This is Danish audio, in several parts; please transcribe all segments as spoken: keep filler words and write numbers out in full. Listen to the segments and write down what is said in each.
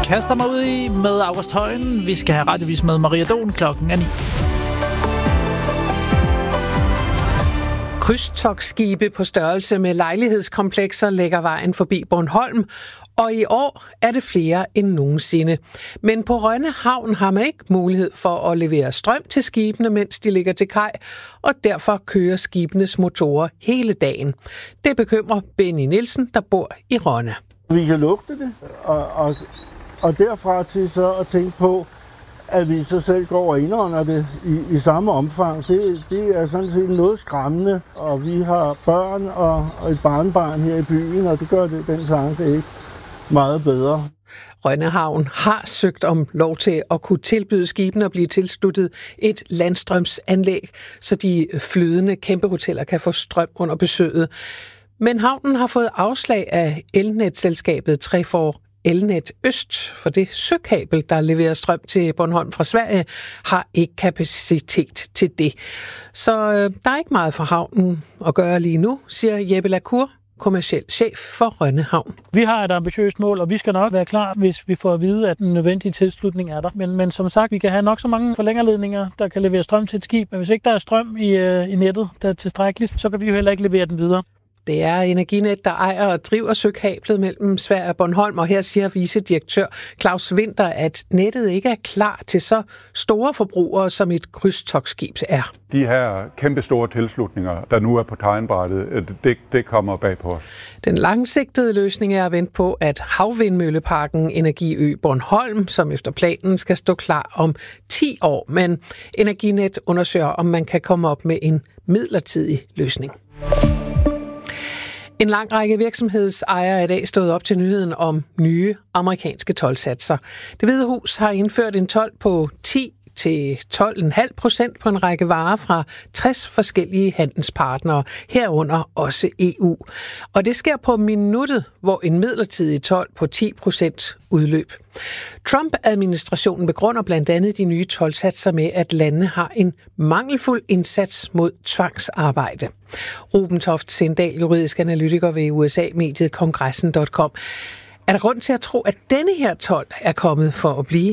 kaster mig ud i med August Højen. Vi skal have radiovis med Maria Don klokken er ni. Krydstogtskibe på størrelse med lejlighedskomplekser lægger vejen forbi Bornholm, og i år er det flere end nogensinde. Men på Rønne Havn har man ikke mulighed for at levere strøm til skibene, mens de ligger til kaj, og derfor kører skibenes motorer hele dagen. Det bekymrer Benny Nielsen, der bor i Rønne. Vi kan lugte det, og, og, og derfra til så at tænke på, at vi så selv går og indånder det i, i samme omfang. Det, det er sådan set noget skræmmende, og vi har børn og, og et barnbarn her i byen, og det gør det, den sang det ikke meget bedre. Rønne Havn har søgt om lov til at kunne tilbyde skibene at blive tilsluttet et landstrømsanlæg, så de flydende kæmpehoteller kan få strøm under besøget. Men havnen har fået afslag af elnetselskabet Trefor Elnet Øst, for det søkabel, der leverer strøm til Bornholm fra Sverige, har ikke kapacitet til det. Så øh, der er ikke meget for havnen at gøre lige nu, siger Jeppe Lacour, kommerciel chef for Rønne Havn. Vi har et ambitiøst mål, og vi skal nok være klar, hvis vi får at vide, at den nødvendige tilslutning er der. Men, men som sagt, vi kan have nok så mange forlængerledninger, der kan levere strøm til et skib, men hvis ikke der er strøm i, øh, i nettet, der er tilstrækkeligt, så kan vi jo heller ikke levere den videre. Det er Energinet, der ejer og driver søkablet mellem Sverige og Bornholm, og her siger vicedirektør Claus Winter, at nettet ikke er klar til så store forbrugere, som et krydstogtskib er. De her kæmpe store tilslutninger, der nu er på tegnbrættet, det, det kommer bag på os. Den langsigtede løsning er at vente på, at havvindmølleparken Energiø Bornholm, som efter planen skal stå klar om ti år, men Energinet undersøger, om man kan komme op med en midlertidig løsning. En lang række virksomhedsejere er i dag stået op til nyheden om nye amerikanske toldsatser. Det Hvide Hus har indført en told på ti til tolv komma fem procent på en række varer fra tres forskellige handelspartnere, herunder også E U. Og det sker på minuttet, hvor en midlertidig told på ti procent udløb. Trump-administrationen begrunder blandt andet de nye toldsatser med, at landene har en mangelfuld indsats mod tvangsarbejde. Ruben Toft Sindal, juridisk analytiker ved U S A-mediet Kongressen punktum com. Er der grund til at tro, at denne her told er kommet for at blive?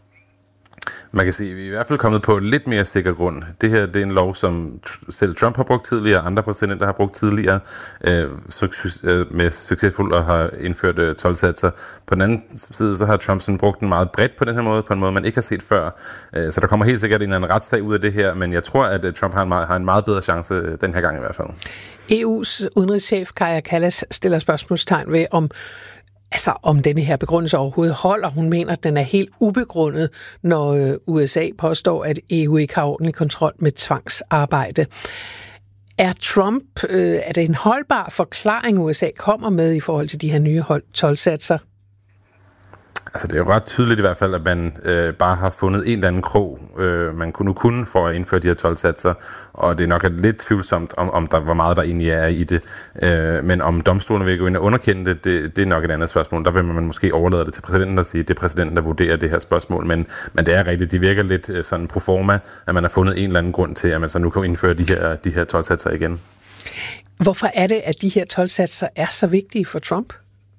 Man kan sige, at vi er i hvert fald kommet på lidt mere sikker grund. Det her det er en lov, som selv Trump har brugt tidligere, andre præsidenter har brugt tidligere, øh, med succesfuldt og har indført øh, toldsatser. På den anden side, så har Trump sådan brugt den meget bredt på den her måde, på en måde, man ikke har set før. Øh, så der kommer helt sikkert en eller anden retssag ud af det her, men jeg tror, at øh, Trump har en, meget, har en meget bedre chance øh, den her gang i hvert fald. E U's udenrigschef Kaja Kallas stiller spørgsmålstegn ved, om Altså, om denne her begrundelse overhovedet holder. Hun mener, at den er helt ubegrundet, når U S A påstår, at E U ikke har ordentlig kontrol med tvangsarbejde. Er Trump, øh, er det en holdbar forklaring, U S A kommer med i forhold til de her nye toldsatser? Altså det er jo ret tydeligt i hvert fald, at man øh, bare har fundet en eller anden krog, øh, man kunne nu kunne for at indføre de her toldsatser, og det er nok lidt tvivlsomt, om, om der hvor meget der egentlig er i det. Øh, men om domstolen vil gå ind og underkende det, det, det er nok et andet spørgsmål. Der vil man måske overlade det til præsidenten og sige, at det er præsidenten, der vurderer det her spørgsmål. Men, men det er rigtigt, det virker lidt øh, sådan pro forma, at man har fundet en eller anden grund til, at man så nu kan indføre de her, de her toldsatser igen. Hvorfor er det, at de her toldsatser er så vigtige for Trump?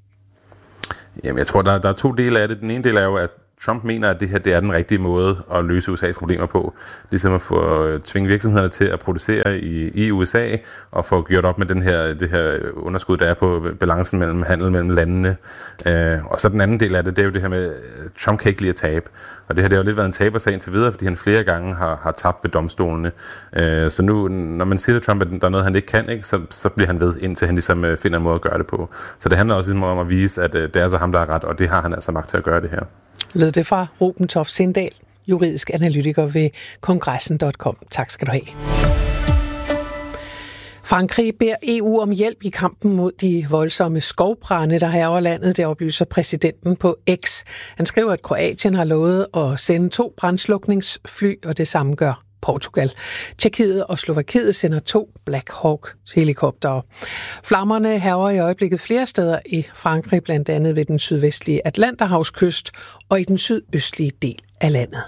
Jamen, jeg tror, der, der er to dele af det. Den ene del er jo, at Trump mener, at det her det er den rigtige måde at løse U S A's problemer på. Ligesom at få tvinge virksomhederne til at producere i, i U S A, og få gjort op med den her, det her underskud, der er på balancen mellem handel mellem landene. Øh, og så den anden del af det, det er jo det her med, at Trump kan ikke lide at tabe. Og det her det har jo lidt været en tabersag indtil videre, fordi han flere gange har, har tabt ved domstolene. Øh, så nu, når man siger til Trump, at der er noget, han ikke kan, ikke, så, så bliver han ved, indtil han ligesom finder en måde at gøre det på. Så det handler også om at vise, at det er altså ham, der har ret, og det har han altså magt til at gøre det her. Lød det fra Ruben Toft Sindal, juridisk analytiker ved Kongressen punktum com. Tak skal du have. Frankrig beder E U om hjælp i kampen mod de voldsomme skovbrande, der hærger landet. Det oplyser præsidenten på X. Han skriver, at Kroatien har lovet at sende to brandslukningsfly, og det samme gør Portugal. Tjekkiet og Slovakiet sender to Black Hawk-helikoptere. Flammerne hærger i øjeblikket flere steder i Frankrig, blandt andet ved den sydvestlige Atlanterhavskyst og i den sydøstlige del af landet.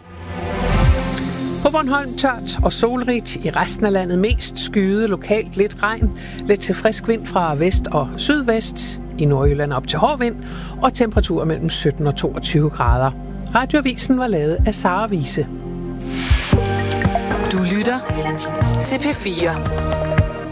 På Bornholm tørt og solrigt, i resten af landet mest skyet, lokalt lidt regn, lidt til frisk vind fra vest og sydvest. i Nordjylland op til hård vind, og temperaturer mellem sytten og toogtyve grader. Radioavisen var lavet af Sara Wiese. Du lytter til P fire.